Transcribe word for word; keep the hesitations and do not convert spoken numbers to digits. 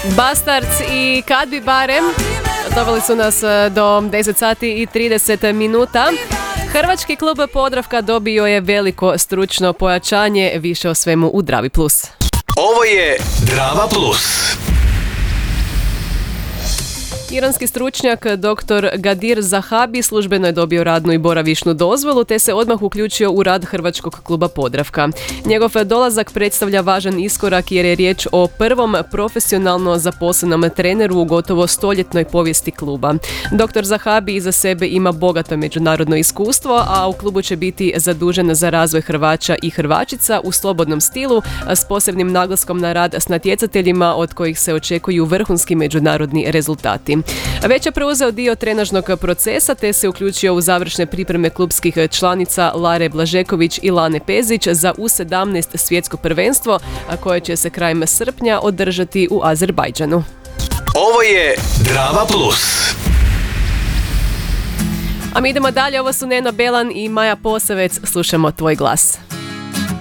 Bastards i Kad bi barem doveli su nas do deset sati i trideset minuta. Hrvački klub Podravka dobio je veliko stručno pojačanje, više o svemu u Dravi plus. Ovo je Drava plus. Iranski stručnjak doktor Gadir Zahabi službeno je dobio radnu i boravišnu dozvolu te se odmah uključio u rad Hrvačkog kluba Podravka. Njegov dolazak predstavlja važan iskorak jer je riječ o prvom profesionalno zaposlenom treneru u gotovo stoljetnoj povijesti kluba. doktor Zahabi iza sebe ima bogato međunarodno iskustvo, a u klubu će biti zadužen za razvoj Hrvaća i Hrvačica u slobodnom stilu s posebnim naglaskom na rad s natjecateljima od kojih se očekuju vrhunski međunarodni rezultati. Već je preuzeo dio trenažnog procesa te se uključio u završne pripreme klubskih članica Lare Blažeković i Lane Pezić za U sedamnaest svjetsko prvenstvo koje će se krajem srpnja održati u Azerbajdžanu. Ovo je Drava plus. A mi idemo dalje, ovo su Neno Belan i Maja Posavec, slušamo Tvoj glas.